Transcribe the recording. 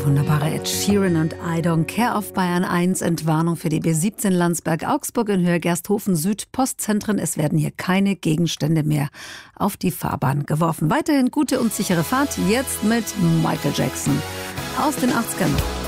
Der wunderbare Ed Sheeran und I Don't Care auf Bayern 1. Entwarnung für die B17 Landsberg-Augsburg in Höhe Gersthofen Süd Postzentren. Es werden hier keine Gegenstände mehr auf die Fahrbahn geworfen. Weiterhin gute und sichere Fahrt, jetzt mit Michael Jackson aus den 80ern.